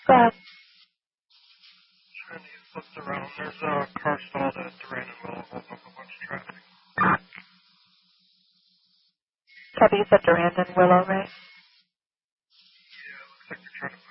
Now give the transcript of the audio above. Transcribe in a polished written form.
Go ahead. Trying to get flipped around. There's a car stalled at Durand and Willow, holding up a bunch of traffic. Copy, you said Durand and Willow, right? Yeah, looks like they're trying to